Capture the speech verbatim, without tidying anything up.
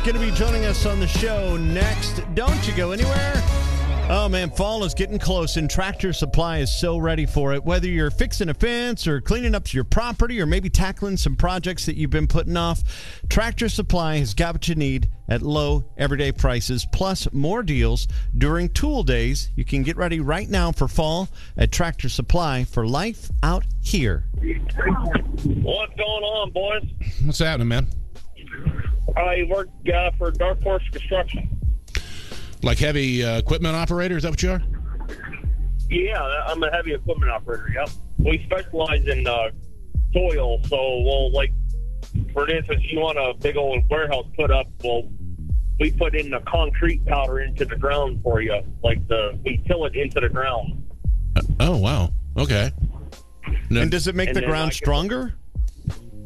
going to be joining us on the show next. Don't you go anywhere. Oh, man, fall is getting close, and Tractor Supply is so ready for it. Whether you're fixing a fence or cleaning up your property or maybe tackling some projects that you've been putting off, Tractor Supply has got what you need at low, everyday prices, plus more deals during tool days. You can get ready right now for fall at Tractor Supply for life out here. What's going on, boys? What's happening, man? I work uh, for Dark Horse Construction. Like heavy uh, equipment operator, is that what you are? Yeah, I'm a heavy equipment operator, yep. We specialize in uh, soil, so we'll, like, for instance, you want a big old warehouse put up, well, we put in the concrete powder into the ground for you. Like, the we till it into the ground. Uh, oh, wow. Okay. No. And does it make and the ground stronger?